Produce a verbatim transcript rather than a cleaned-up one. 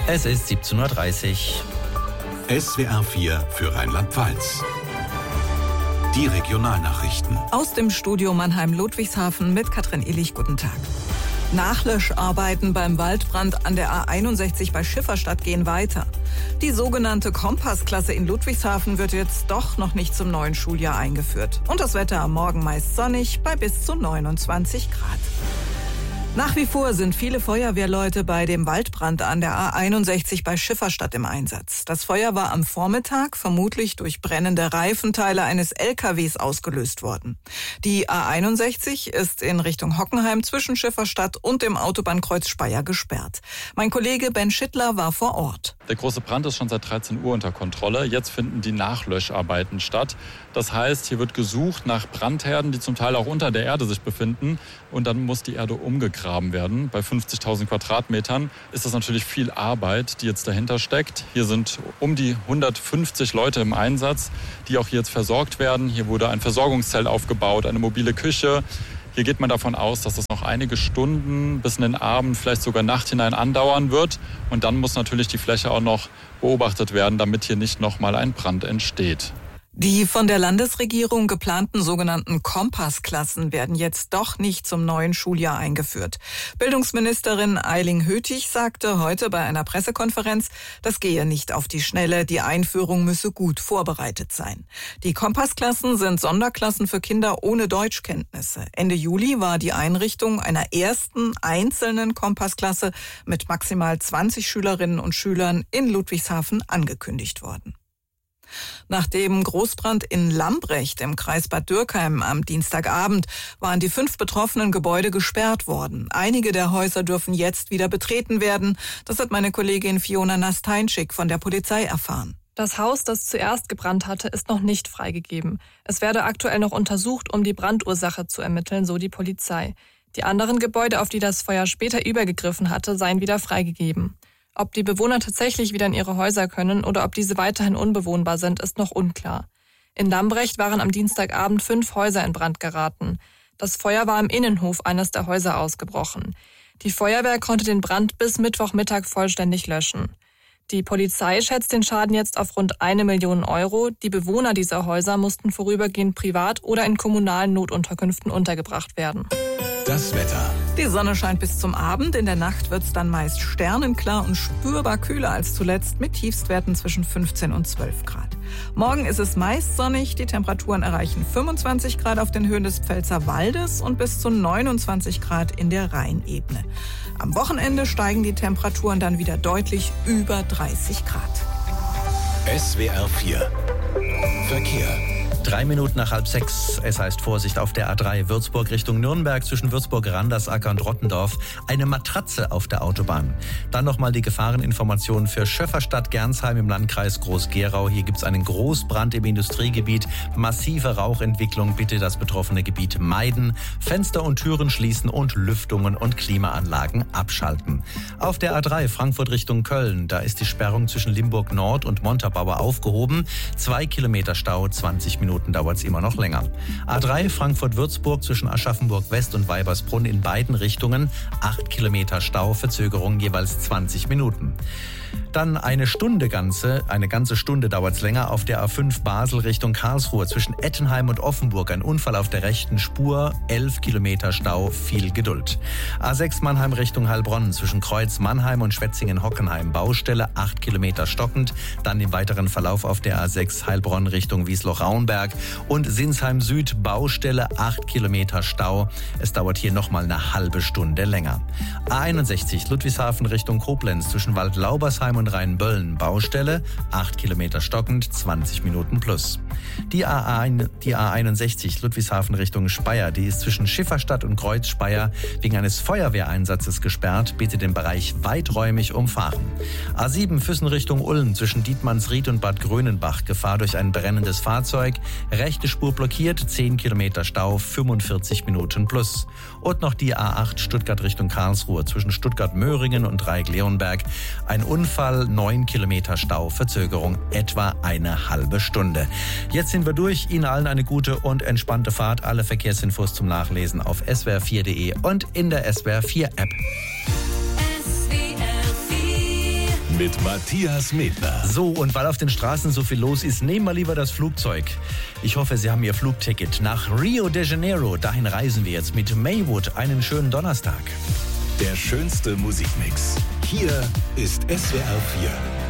Es ist siebzehn Uhr dreißig. S W R vier für Rheinland-Pfalz. Die Regionalnachrichten. Aus dem Studio Mannheim-Ludwigshafen mit Katrin Illich. Guten Tag. Nachlöscharbeiten beim Waldbrand an der A einundsechzig bei Schifferstadt gehen weiter. Die sogenannte Kompassklasse in Ludwigshafen wird jetzt doch noch nicht zum neuen Schuljahr eingeführt. Und das Wetter am Morgen meist sonnig bei bis zu neunundzwanzig Grad. Nach wie vor sind viele Feuerwehrleute bei dem Waldbrand an der A einundsechzig bei Schifferstadt im Einsatz. Das Feuer war am Vormittag vermutlich durch brennende Reifenteile eines L K Ws ausgelöst worden. Die A einundsechzig ist in Richtung Hockenheim zwischen Schifferstadt und dem Autobahnkreuz Speyer gesperrt. Mein Kollege Ben Schittler war vor Ort. Der große Brand ist schon seit dreizehn Uhr unter Kontrolle. Jetzt finden die Nachlöscharbeiten statt. Das heißt, hier wird gesucht nach Brandherden, die zum Teil auch unter der Erde sich befinden. Und dann muss die Erde umgegraben werden. Bei fünfzigtausend Quadratmetern ist das natürlich viel Arbeit, die jetzt dahinter steckt. Hier sind um die hundertfünfzig Leute im Einsatz, die auch hier jetzt versorgt werden. Hier wurde ein Versorgungszelt aufgebaut, eine mobile Küche. Hier geht man davon aus, dass das noch einige Stunden bis in den Abend, vielleicht sogar Nacht hinein andauern wird. Und dann muss natürlich die Fläche auch noch beobachtet werden, damit hier nicht nochmal ein Brand entsteht. Die von der Landesregierung geplanten sogenannten Kompassklassen werden jetzt doch nicht zum neuen Schuljahr eingeführt. Bildungsministerin Eiling Hötig sagte heute bei einer Pressekonferenz, das gehe nicht auf die Schnelle, die Einführung müsse gut vorbereitet sein. Die Kompassklassen sind Sonderklassen für Kinder ohne Deutschkenntnisse. Ende Juli war die Einrichtung einer ersten einzelnen Kompassklasse mit maximal zwanzig Schülerinnen und Schülern in Ludwigshafen angekündigt worden. Nach dem Großbrand in Lambrecht im Kreis Bad Dürkheim am Dienstagabend waren die fünf betroffenen Gebäude gesperrt worden. Einige der Häuser dürfen jetzt wieder betreten werden. Das hat meine Kollegin Fiona Nasteinschik von der Polizei erfahren. Das Haus, das zuerst gebrannt hatte, ist noch nicht freigegeben. Es werde aktuell noch untersucht, um die Brandursache zu ermitteln, so die Polizei. Die anderen Gebäude, auf die das Feuer später übergegriffen hatte, seien wieder freigegeben. Ob die Bewohner tatsächlich wieder in ihre Häuser können oder ob diese weiterhin unbewohnbar sind, ist noch unklar. In Lambrecht waren am Dienstagabend fünf Häuser in Brand geraten. Das Feuer war im Innenhof eines der Häuser ausgebrochen. Die Feuerwehr konnte den Brand bis Mittwochmittag vollständig löschen. Die Polizei schätzt den Schaden jetzt auf rund eine Million Euro. Die Bewohner dieser Häuser mussten vorübergehend privat oder in kommunalen Notunterkünften untergebracht werden. Das Wetter. Die Sonne scheint bis zum Abend. In der Nacht wird es dann meist sternenklar und spürbar kühler als zuletzt mit Tiefstwerten zwischen fünfzehn und zwölf Grad. Morgen ist es meist sonnig. Die Temperaturen erreichen fünfundzwanzig Grad auf den Höhen des Pfälzerwaldes und bis zu neunundzwanzig Grad in der Rheinebene. Am Wochenende steigen die Temperaturen dann wieder deutlich über dreißig Grad. S W R vier Verkehr. Drei Minuten nach halb sechs. Es heißt Vorsicht auf der A drei Würzburg Richtung Nürnberg zwischen Würzburg-Randersacker und Rottendorf. Eine Matratze auf der Autobahn. Dann nochmal die Gefahreninformation für Schöfferstadt-Gernsheim im Landkreis Groß-Gerau. Hier gibt es einen Großbrand im Industriegebiet. Massive Rauchentwicklung. Bitte das betroffene Gebiet meiden. Fenster und Türen schließen und Lüftungen und Klimaanlagen abschalten. Auf der A drei Frankfurt Richtung Köln. Da ist die Sperrung zwischen Limburg Nord und Montabaur aufgehoben. Zwei Kilometer Stau, zwanzig Minuten dauert es immer noch länger. A drei Frankfurt-Würzburg zwischen Aschaffenburg West und Weibersbrunn in beiden Richtungen. Acht Kilometer Stau, Verzögerung jeweils zwanzig Minuten. Dann eine Stunde ganze, eine ganze Stunde dauert es länger auf der A fünf Basel Richtung Karlsruhe zwischen Ettenheim und Offenburg. Ein Unfall auf der rechten Spur, elf Kilometer Stau, viel Geduld. A sechs Mannheim Richtung Heilbronn zwischen Kreuz Mannheim und Schwetzingen-Hockenheim. Baustelle, acht Kilometer stockend. Dann im weiteren Verlauf auf der A sechs Heilbronn Richtung Wiesloch-Rauenberg. Und Sinsheim Süd, Baustelle, acht Kilometer Stau. Es dauert hier nochmal eine halbe Stunde länger. A einundsechzig Ludwigshafen Richtung Koblenz zwischen Waldlaubersheim und Rheinböllen. Baustelle, acht Kilometer stockend, zwanzig Minuten plus. Die A einundsechzig Ludwigshafen Richtung Speyer, die ist zwischen Schifferstadt und Kreuz Speyer wegen eines Feuerwehreinsatzes gesperrt. Bitte den Bereich weiträumig umfahren. A sieben Füssen Richtung Ulm zwischen Dietmannsried und Bad Grönenbach. Gefahr durch ein brennendes Fahrzeug. Rechte Spur blockiert, zehn Kilometer Stau, fünfundvierzig Minuten plus. Und noch die A acht Stuttgart Richtung Karlsruhe zwischen Stuttgart-Möhringen und Dreieck-Leonberg. Ein Unfall, neun Kilometer Stau, Verzögerung etwa eine halbe Stunde. Jetzt sind wir durch. Ihnen allen eine gute und entspannte Fahrt. Alle Verkehrsinfos zum Nachlesen auf s w r vier punkt de und in der S W R vier App. mit Matthias Medler. So, und weil auf den Straßen so viel los ist, nehmen wir lieber das Flugzeug. Ich hoffe, Sie haben Ihr Flugticket nach Rio de Janeiro. Dahin reisen wir jetzt mit Maywood. Einen schönen Donnerstag. Der schönste Musikmix. Hier ist S W R vier.